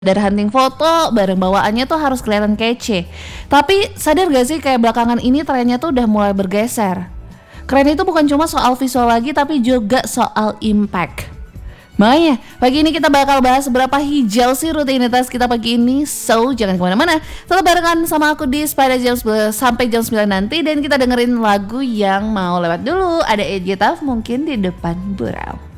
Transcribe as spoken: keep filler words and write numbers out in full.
Dari hunting foto, bareng bawaannya tuh harus kelihatan kece. Tapi sadar gak sih kayak belakangan ini trennya tuh udah mulai bergeser. Keren itu bukan cuma soal visual lagi tapi juga soal impact. Makanya pagi ini kita bakal bahas seberapa hijau sih rutinitas kita pagi ini. So jangan kemana-mana, tetap barengan sama aku di pada jam sebelas sampai jam sembilan nanti. Dan kita dengerin lagu yang mau lewat dulu. Ada Ed Gitaf mungkin di depan Burau.